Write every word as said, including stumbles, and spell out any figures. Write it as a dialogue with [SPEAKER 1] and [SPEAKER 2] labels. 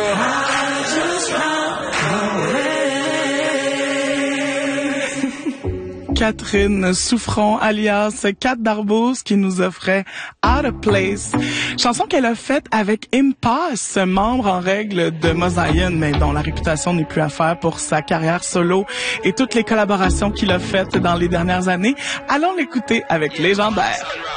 [SPEAKER 1] Catherine Souffron, alias Kat Darbous, qui nous offrait Out of Place. Chanson qu'elle a faite avec Impasse, membre en règle de Mosaïen, mais dont la réputation n'est plus à faire pour sa carrière solo et toutes les collaborations qu'il a faites dans les dernières années. Allons l'écouter avec Légendaire.